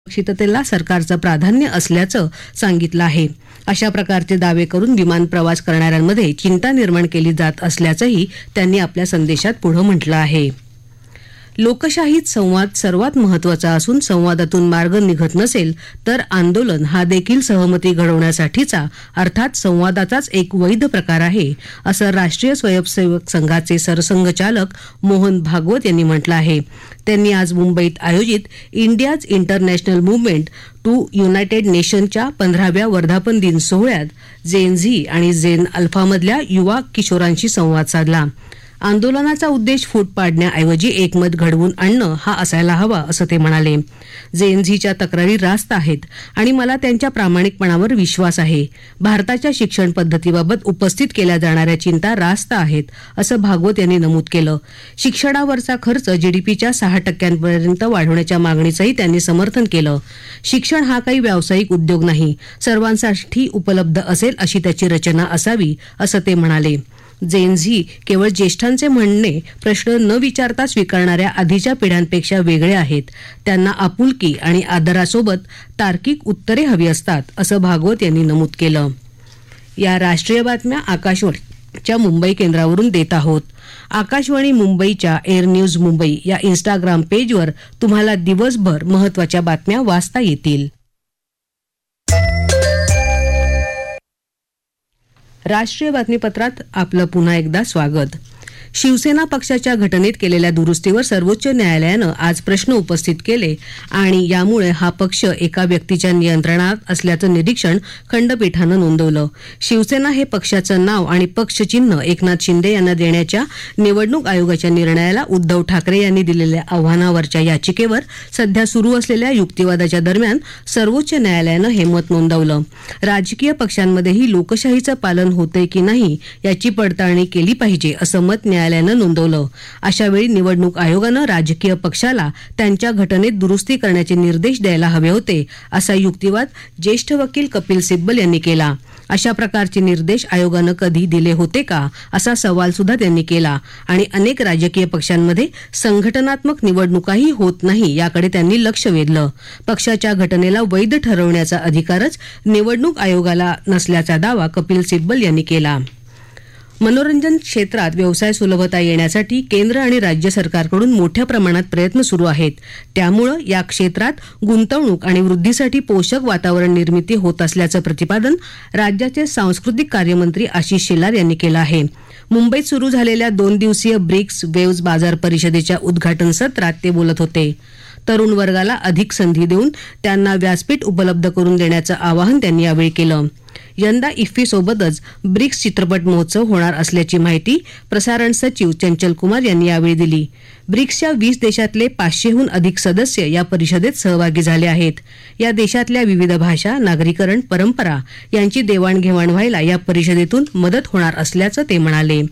सुरक्षिततेला सरकारचं प्राधान्य असल्याचं सांगितलं आहे. अशा प्रकारचे दावे करून विमान प्रवास करणाऱ्यांमध्ये चिंता निर्माण केली जात असल्याचंही त्यांनी आपल्या संदेशात पुढे म्हटलं आहे. लोकशाहीत संवाद सर्वात महत्त्वाचा असून संवादातून मार्ग निघत नसेल तर आंदोलन हा देखील सहमती घडवण्यासाठीचा अर्थात संवादाचाच एक वैध प्रकार आहे, असं राष्ट्रीय स्वयंसेवक संघाचे सरसंघचालक मोहन भागवत यांनी म्हटलं आहे. त्यांनी आज मुंबईत आयोजित India's international movement to United नेशनच्या 15व्या वर्धापन दिन सोहळ्यात जेन झी आणि जेन अल्फामधल्या युवा किशोरांशी संवाद साधला. आंदोलनाचा उद्देश फूट पाडण्याऐवजी एकमत घडवून आणणं हा असायला हवा, असं ते म्हणाले. जेन झीच्या तक्रारी रास्त आहेत आणि मला त्यांच्या प्रामाणिकपणावर विश्वास आहे. भारताच्या शिक्षण पद्धतीबाबत उपस्थित केल्या जाणाऱ्या चिंता रास्त आहेत, असं भागवत यांनी नमूद केलं. शिक्षणावरचा खर्च जीडीपीच्या 6% वाढवण्याच्या मागणीचंही त्यांनी समर्थन केलं. शिक्षण हा काही व्यावसायिक उद्योग नाही, सर्वांसाठी उपलब्ध असेल अशी त्याची रचना असावी, असं ते म्हणाले. जेन झी केवळ ज्येष्ठांचे म्हणणे प्रश्न न विचारता स्वीकारणाऱ्या आधीच्या पिढ्यांपेक्षा वेगळे आहेत. त्यांना आपुलकी आणि आदरासोबत तार्किक उत्तरे हवी असतात, असं भागवत यांनी नमूद केलं. या राष्ट्रीय बातम्या आकाशवाणीच्या मुंबई केंद्रावरून देत आहोत. आकाशवाणी मुंबईच्या एअर न्यूज मुंबई या इंस्टाग्राम पेजवर तुम्हाला दिवसभर महत्त्वाच्या बातम्या वाचता येतील. राष्ट्रीय बातमीपत्रात आपलं पुन्हा एकदा स्वागत. शिवसेना पक्षाच्या घटनेत केलेल्या दुरुस्तीवर सर्वोच्च न्यायालयानं आज प्रश्न उपस्थित केले आणि यामुळे हा पक्ष एका व्यक्तीच्या नियंत्रणात असल्याचं निरीक्षण खंडपीठानं नोंदवलं. शिवसेना हे पक्षाचं नाव आणि पक्षचिन्ह एकनाथ शिंदे यांना देण्याच्या निवडणूक आयोगाच्या निर्णयाला उद्धव ठाकरे यांनी दिलेल्या आव्हानावरच्या याचिकेवर सध्या सुरू असलेल्या युक्तिवादाच्या दरम्यान सर्वोच्च न्यायालयानं हे मत नोंदवलं. राजकीय पक्षांमध्येही लोकशाहीचं पालन होतंय की नाही याची पडताळणी केली पाहिजे, असं मत न्यायालयानं नोंदवलं. अशावेळी निवडणूक आयोगानं राजकीय पक्षाला त्यांच्या घटनेत दुरुस्ती करण्याचे निर्देश द्यायला हवे होते, असा युक्तिवाद ज्येष्ठ वकील कपिल सिब्बल यांनी केला. अशा प्रकारचे निर्देश आयोगानं कधी दिले होते का, असा सवाल सुद्धा त्यांनी केला आणि अनेक राजकीय पक्षांमध्ये संघटनात्मक निवडणुकाही होत नाही याकडे त्यांनी लक्ष वेधलं. पक्षाच्या घटनेला वैध ठरवण्याचा अधिकारच निवडणूक आयोगाला नसल्याचा दावा कपिल सिब्बल यांनी केला. मनोरंजन क्षेत्रात व्यवसाय सुलभता येण्यासाठी केंद्र आणि राज्य सरकारकडून मोठ्या प्रमाणात प्रयत्न सुरू आहेत. त्यामुळे या क्षेत्रात गुंतवणूक आणि वृद्धीसाठी पोषक वातावरण निर्मिती होत असल्याचं प्रतिपादन राज्याचे सांस्कृतिक कार्यमंत्री आशिष शेलार यांनी केलं आहे. मुंबईत सुरू झालेल्या 2 दिवसीय ब्रिक्स वेव्ज बाजार परिषदेच्या उद्घाटन सत्रात ते बोलत होते. तरुण वर्गाला अधिक संधी देऊन त्यांना व्यासपीठ उपलब्ध करून देण्याचं आवाहन त्यांनी यावेळी केलं. यंदा इफ्फीसोबतच ब्रिक्स चित्रपट महोत्सव होणार असल्याची माहिती प्रसारण सचिव चंचल कुमार यांनी यावेळी दिली. ब्रिक्सच्या 20 देशातले 500हून अधिक सदस्य या परिषदेत सहभागी झाले आहेत. या देशातल्या विविध भाषा, नागरीकरण, परंपरा यांची देवाणघेवाण व्हायला या परिषदेतून मदत होणार असल्याचं ते म्हणाले.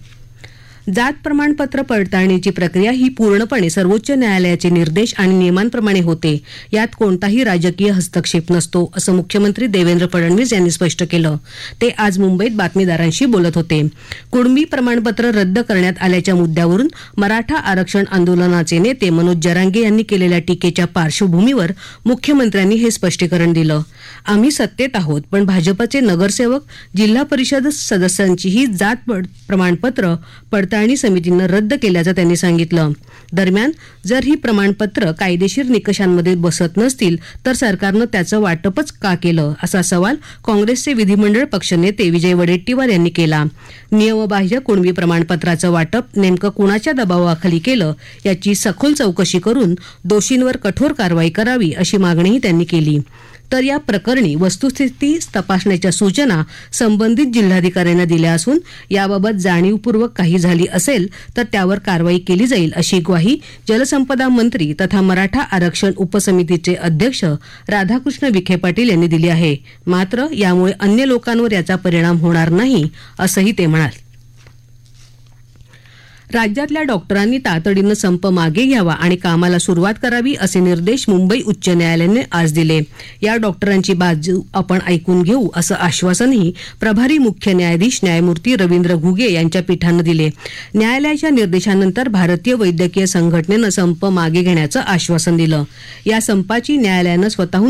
जात प्रमाणपत्र पडताळणीची प्रक्रिया ही पूर्णपणे सर्वोच्च न्यायालयाचे निर्देश आणि नियमांप्रमाणे होते. यात कोणताही राजकीय हस्तक्षेप नसतो, असं मुख्यमंत्री देवेंद्र फडणवीस यांनी स्पष्ट केलं. ते आज मुंबईत बातमीदारांशी बोलत होते. कुणबी प्रमाणपत्र रद्द करण्यात आल्याच्या मुद्द्यावरून मराठा आरक्षण आंदोलनाचे नेते मनोज जरांगे यांनी केलेल्या टीकेच्या पार्श्वभूमीवर मुख्यमंत्र्यांनी हे स्पष्टीकरण दिलं. आम्ही सत्तेत आहोत, पण भाजपचे नगरसेवक, जिल्हा परिषद सदस्यांचीही जात प्रमाणपत्र पडताळणी समितीनं रद्द केल्याचं त्यांनी सांगितलं. दरम्यान जर ही प्रमाणपत्र कायदेशीर निकषांमध्ये बसत नसतील तर सरकारनं त्याचं वाटपच का केलं, असा सवाल काँग्रेसचे विधिमंडळ पक्षनेते विजय वडेट्टीवार यांनी केला. नियमबाह्य कुणबी प्रमाणपत्राचं वाटप नेमकं कुणाच्या दबावाखाली केलं याची सखोल चौकशी करून दोषींवर कठोर कारवाई करावी, अशी मागणीही त्यांनी केली. तर या प्रकरणी वस्तुस्थिती तपासण्याच्या सूचना संबंधित जिल्हाधिकाऱ्यांना दिल्या असून याबाबत जाणीवपूर्वक काही झाली असेल तर त्यावर कारवाई केली जाईल, अशी ग्वाही जलसंपदा मंत्री तथा मराठा आरक्षण उपसमितीचे अध्यक्ष राधाकृष्ण विखे पाटील यांनी दिली आहे. मात्र यामुळे अन्य लोकांवर याचा परिणाम होणार नाही, असंही ते म्हणाले. राज्यातल्या डॉक्टरांनी तातडीनं संप मागे घ्यावा आणि कामाला सुरुवात करावी असे निर्देश मुंबई उच्च न्यायालयाने आज दिले. या डॉक्टरांची बाजू आपण ऐकून घेऊ असं आश्वासनही प्रभारी मुख्य न्यायाधीश न्यायमूर्ती रवींद्र घुगे यांच्या पीठानं दिले. न्यायालयाच्या निर्देशानंतर भारतीय वैद्यकीय संघटनेनं संप मागे घेण्याचं आश्वासन दिलं. या संपाची न्यायालयानं स्वतःहून